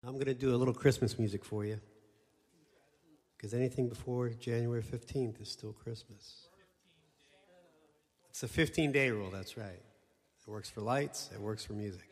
I'm going to do a little Christmas music for you. Because anything before January 15th is still Christmas. It's the 15-day rule, that's right. It works for lights, it works for music.